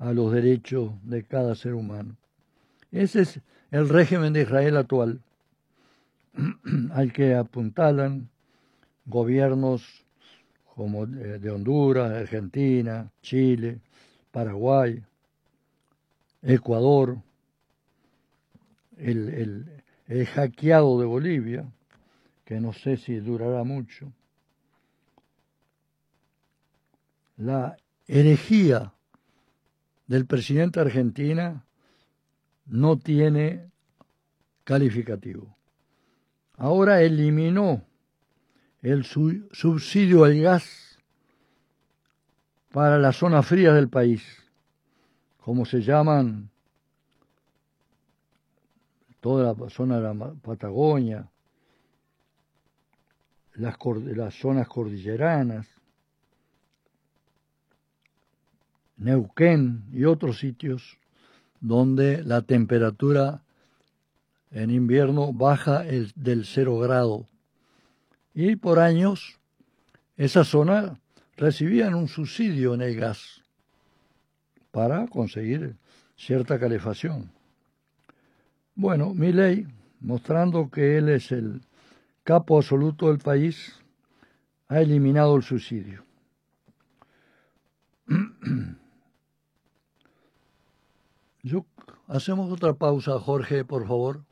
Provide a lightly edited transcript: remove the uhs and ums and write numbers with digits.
a los derechos de cada ser humano. Ese es el régimen de Israel actual, al que apuntalan gobiernos como de Honduras, Argentina, Chile, Paraguay, Ecuador, el hackeado de Bolivia, que no sé si durará mucho, la herejía del presidente de Argentina no tiene calificativo. Ahora eliminó el subsidio al gas para las zonas frías del país, como se llaman toda la zona de la Patagonia, las zonas cordilleranas, Neuquén y otros sitios donde la temperatura en invierno baja del 0 grado. Y por años esa zona recibían un subsidio en el gas para conseguir cierta calefacción. Bueno, Milei, mostrando que él es el capo absoluto del país, ha eliminado el subsidio. Hacemos otra pausa, Jorge, por favor.